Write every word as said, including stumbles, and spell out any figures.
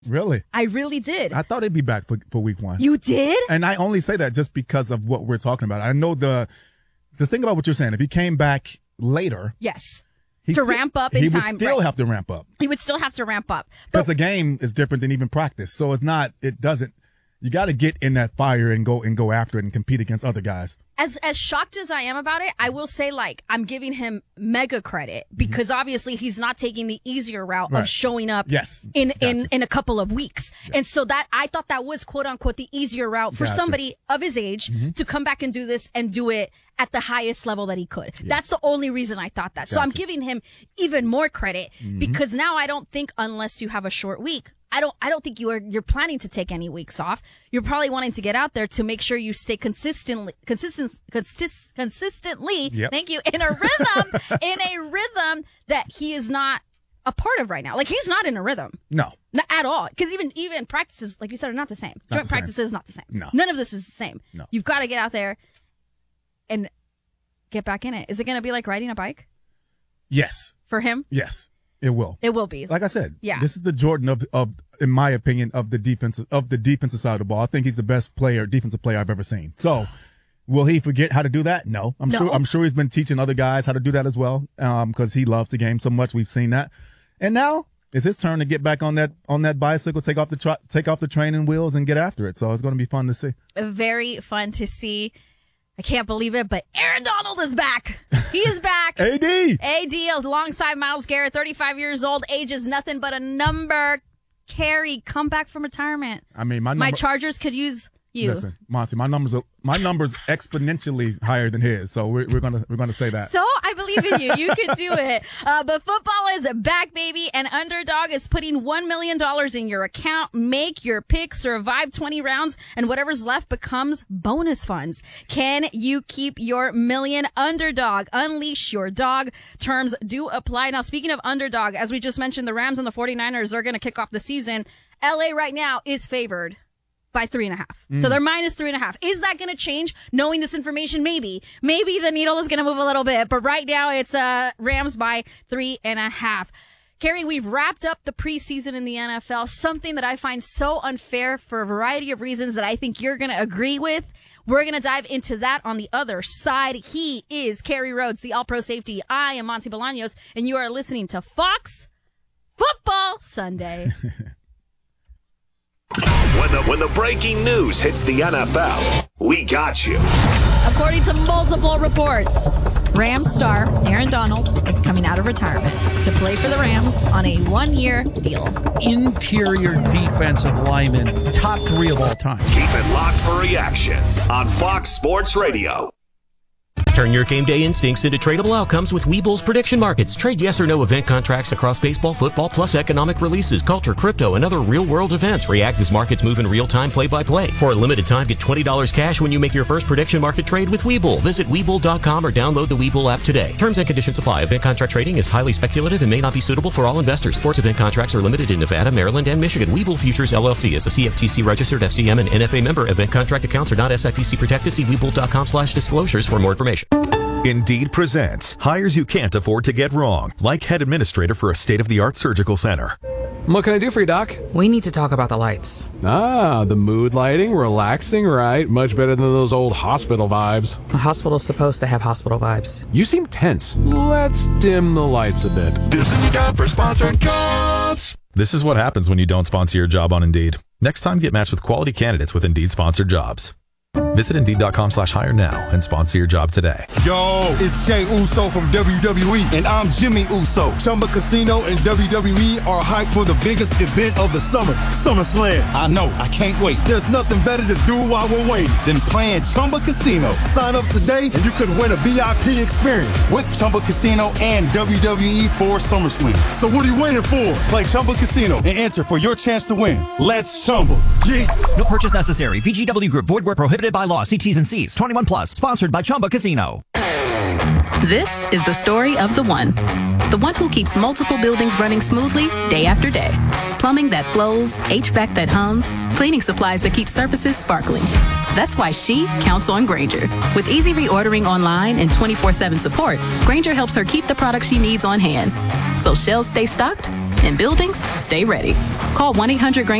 Really? I really did. I thought he'd be back for, for week one. You did? And I only say that just because of what we're talking about. I know the, just think about what you're saying. If he came back later. Yes. To still, ramp up in he time. He would still right. have to ramp up. He would still have to ramp up. Because the game is different than even practice. So it's not, it doesn't, you got to get in that fire and go and go after it and compete against other guys. As as shocked as I am about it, I will say, like, I'm giving him mega credit because mm-hmm. obviously he's not taking the easier route right. of showing up yes. in, gotcha. in, in a couple of weeks. Yes. And so that, I thought that was quote unquote the easier route for gotcha. somebody of his age mm-hmm. to come back and do this and do it at the highest level that he could. Yeah. That's the only reason I thought that. Gotcha. So I'm giving him even more credit mm-hmm. because now I don't think unless you have a short week, I don't, I don't think you are, you're planning to take any weeks off. You're probably wanting to get out there to make sure you stay consistently, consistent, consist, consistently, yep. thank you, in a rhythm, in a rhythm that he is not a part of right now. Like, he's not in a rhythm. No. Not at all. Cause even, even practices, like you said, are not the same. Not Joint the practices same. is not the same. No. None of this is the same. No. You've got to get out there and get back in it. Is it going to be like riding a bike? Yes. For him? Yes. It will. It will be. Like I said, yeah. This is the Jordan of, of, in my opinion, of the defensive, of the defensive side of the ball. I think he's the best player, defensive player I've ever seen. So, will he forget how to do that? No. I'm no. sure, I'm sure he's been teaching other guys how to do that as well. Um, cause he loves the game so much. We've seen that. And now it's his turn to get back on that, on that bicycle, take off the, tra- take off the training wheels and get after it. So it's going to be fun to see. Very fun to see. I can't believe it, but Aaron Donald is back. He is back. A D. A D alongside Myles Garrett, thirty-five years old, age is nothing but a number. Carry, come back from retirement. I mean, my number, my Chargers could use you. Listen, Monty, my numbers are my numbers exponentially higher than his, so we're, we're gonna we're gonna say that. So I believe in you. You can do it. Uh, but football is back, baby, and Underdog is putting one million dollars in your account. Make your pick, survive twenty rounds, and whatever's left becomes bonus funds. Can you keep your million? Underdog, unleash your dog. Terms do apply. Now, speaking of Underdog, as we just mentioned, the Rams and the 49ers are going to kick off the season. L A right now is favored by three and a half. Mm. So they're minus three and a half. Is that going to change knowing this information? Maybe. Maybe the needle is going to move a little bit. But right now it's uh Rams by three and a half. Carrie, we've wrapped up the preseason in the N F L, something that I find so unfair for a variety of reasons that I think you're going to agree with. We're going to dive into that on the other side. He is Kerry Rhodes, the All-Pro Safety. I am Monty Bolaños, and you are listening to Fox Football Sunday. When the when the breaking news hits the N F L, we got you. According to multiple reports, Rams star Aaron Donald is coming out of retirement to play for the Rams on a one-year deal. Interior defensive lineman, top three of all time. Keep it locked for reactions on Fox Sports Radio. Turn your game day instincts into tradable outcomes with Webull's prediction markets. Trade yes or no event contracts across baseball, football, plus economic releases, culture, crypto, and other real-world events. React as markets move in real time, play-by-play. For a limited time, get twenty dollars cash when you make your first prediction market trade with Webull. Visit Webull dot com or download the Webull app today. Terms and conditions apply. Event contract trading is highly speculative and may not be suitable for all investors. Sports event contracts are limited in Nevada, Maryland, and Michigan. Webull Futures, L L C is a C F T C-registered F C M and N F A member. Event contract accounts are not S I P C protected. See Webull dot com slash disclosures for more information. Indeed presents hires you can't afford to get wrong, like head administrator for a state-of-the-art surgical center. What can I do for you, Doc? We need to talk about the lights. Ah, the mood lighting, relaxing, right? Much better than those old hospital vibes. A hospital's supposed to have hospital vibes. You seem tense. Let's dim the lights a bit. This is your time for sponsored jobs. This is what happens when you don't sponsor your job on Indeed. Next time, get matched with quality candidates with Indeed sponsored jobs. Visit Indeed dot com slash hire now and sponsor your job today. Yo, it's Jay Uso from W W E, and I'm Jimmy Uso. Chumba Casino and W W E are hyped for the biggest event of the summer, SummerSlam. I know, I can't wait. There's nothing better to do while we're waiting than playing Chumba Casino. Sign up today and you could win a V I P experience with Chumba Casino and W W E for SummerSlam. So what are you waiting for? Play Chumba Casino and enter for your chance to win. Let's Chumba. Yeah. No purchase necessary. V G W Group. Void where prohibited by law. See T's and C's. twenty-one plus. Sponsored by Chumba Casino. This is the story of the one. The one who keeps multiple buildings running smoothly day after day. Plumbing that flows, H V A C that hums, cleaning supplies that keep surfaces sparkling. That's why she counts on Grainger. With easy reordering online and twenty-four seven support, Grainger helps her keep the products she needs on hand. So shelves stay stocked In buildings, stay ready. Call one eight hundred